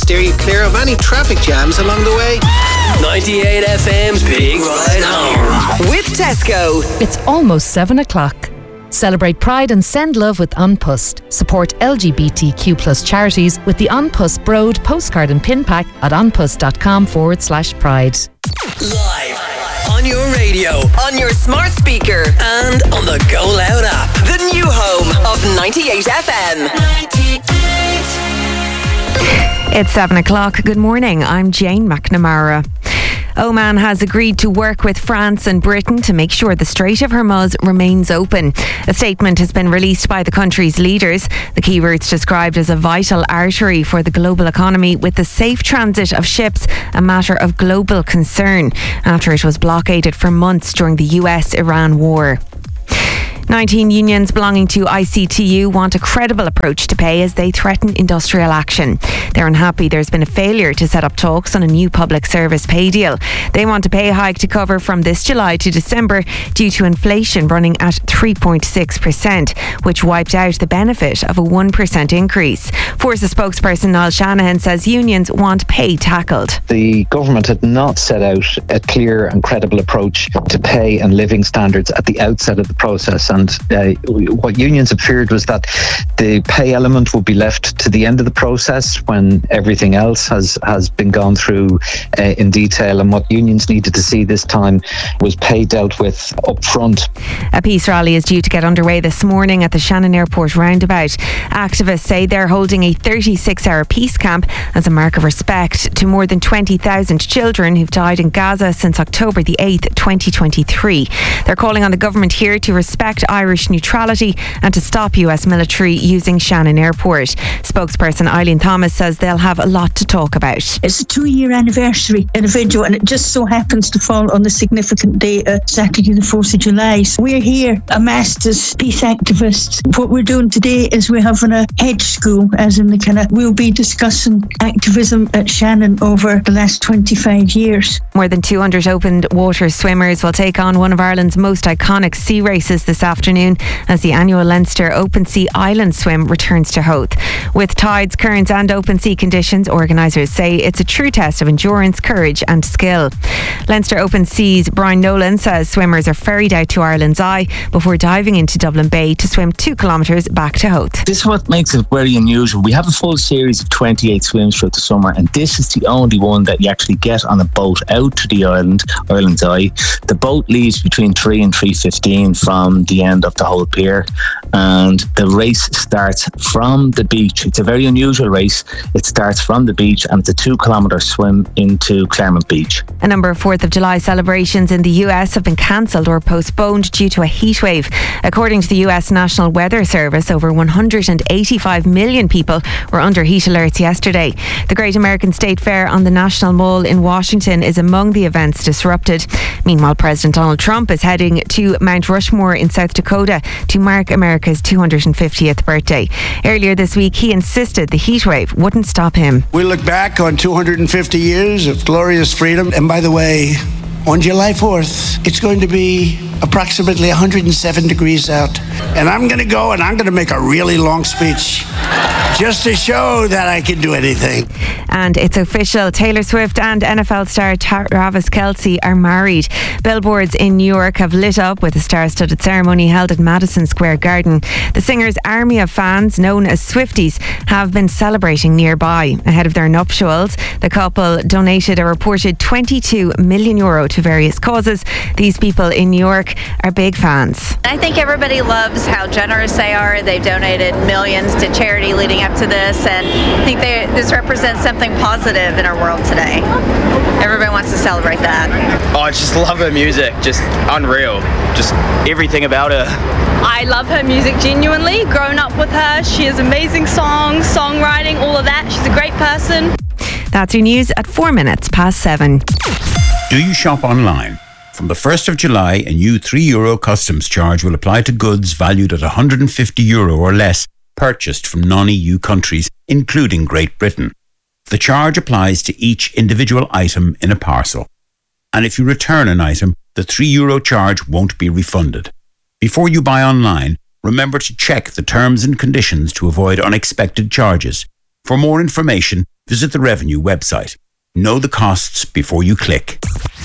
steer you clear of any traffic jams along the way. 98 FM's Big Ride Home. With Tesco. It's almost 7 o'clock. Celebrate Pride and send love with An Post. Support LGBTQ+ charities with the An Post Broad postcard and pin pack at anpost.com/pride. Live on your radio, on your smart speaker, and on the Go Loud app. The new home of 98 FM. 98. It's 7 o'clock. Good morning. I'm Jane McNamara. Oman has agreed to work with France and Britain to make sure the Strait of Hormuz remains open. A statement has been released by the country's leaders. The key route's described as a vital artery for the global economy, with the safe transit of ships a matter of global concern after it was blockaded for months during the US-Iran war. 19 unions belonging to ICTU want a credible approach to pay as they threaten industrial action. They're unhappy there's been a failure to set up talks on a new public service pay deal. They want a pay hike to cover from this July to December due to inflation running at 3.6%, which wiped out the benefit of a 1% increase. Forces spokesperson Niall Shanahan says unions want pay tackled. The government had not set out a clear and credible approach to pay and living standards at the outset of the process. And what unions had feared was that the pay element would be left to the end of the process when everything else has been gone through in detail. And what unions needed to see this time was pay dealt with up front. A peace rally is due to get underway this morning at the Shannon Airport roundabout. Activists say they're holding a 36-hour peace camp as a mark of respect to more than 20,000 children who've died in Gaza since October the 8th, 2023. They're calling on the government here to respect Irish neutrality and to stop US military using Shannon Airport. Spokesperson Eileen Thomas says they'll have a lot to talk about. It's a 2-year anniversary individual, and it just so happens to fall on the significant day of Saturday the 4th of July. So we're here amassed as peace activists. What we're doing today is we're having a hedge school, as in we'll be discussing activism at Shannon over the last 25 years. More than 200 open water swimmers will take on one of Ireland's most iconic sea races this afternoon as the annual Leinster Open Sea Island Swim returns to Howth. With tides, currents and open sea conditions, organisers say it's a true test of endurance, courage and skill. Leinster Open Sea's Brian Nolan says swimmers are ferried out to Ireland's Eye before diving into Dublin Bay to swim 2 kilometres back to Howth. This is what makes it very unusual. We have a full series of 28 swims throughout the summer, and this is the only one that you actually get on a boat out to the Ireland's Eye. The boat leaves between 3 and 3:15 from the end of the whole pier, and the race starts from the beach. It's a very unusual race. It starts from the beach and it's a 2-kilometre swim into Claremont Beach. A number of 4th of July celebrations in the US have been cancelled or postponed due to a heatwave. According to the US National Weather Service, over 185 million people were under heat alerts yesterday. The Great American State Fair on the National Mall in Washington is among the events disrupted. Meanwhile, President Donald Trump is heading to Mount Rushmore in South Dakota to mark America's 250th birthday. Earlier this week, he insisted the heatwave wouldn't stop him. We look back on 250 years of glorious freedom. And by the way, on July 4th, it's going to be approximately 107 degrees out. And I'm going to go and I'm going to make a really long speech just to show that I can do anything. And it's official. Taylor Swift and NFL star Travis Kelce are married. Billboards in New York have lit up with a star-studded ceremony held at Madison Square Garden. The singer's army of fans, known as Swifties, have been celebrating nearby. Ahead of their nuptials, the couple donated a reported €22 million to various causes. These people in New York are big fans. I think everybody loves how generous they are. They've donated millions to charity leading up to this, and I think this represents something positive in our world today. Everybody wants to celebrate that. Oh, I just love her music, just unreal, just everything about her. I love her music genuinely, grown up with her. She has amazing songs, songwriting, all of that. She's a great person. That's your news at 7:04. Do you shop online? From the 1st of July, a new €3 customs charge will apply to goods valued at €150 or less purchased from non-EU countries, including Great Britain. The charge applies to each individual item in a parcel. And if you return an item, the €3 charge won't be refunded. Before you buy online, remember to check the terms and conditions to avoid unexpected charges. For more information, visit the Revenue website. Know the costs before you click.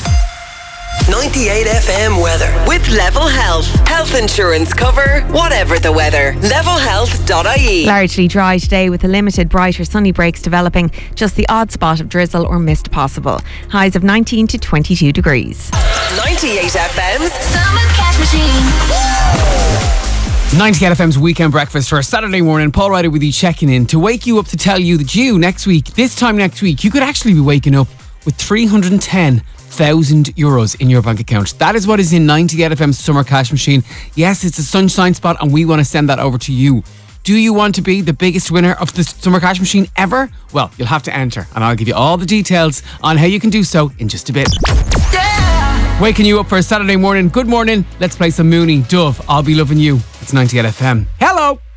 98 FM weather with Level Health. Health insurance cover, whatever the weather. Levelhealth.ie. Largely dry today with a limited bright or sunny breaks developing. Just the odd spot of drizzle or mist possible. Highs of 19 to 22 degrees. 98 FM's Summer Cash Machine. 98 FM's Weekend Breakfast for a Saturday morning. Paul Ryder with you, checking in to wake you up to tell you that this time next week, you could actually be waking up with 310,000 euros in your bank account. That is what is in 98 FM's Summer Cash Machine. Yes, it's a sunshine spot and we want to send that over to you. Do you want to be the biggest winner of the Summer Cash Machine ever? Well, you'll have to enter and I'll give you all the details on how you can do so in just a bit. Waking you up for a Saturday morning. Good morning. Let's play some Mooney, Dove, I'll Be Loving You. It's 98 FM. Hello.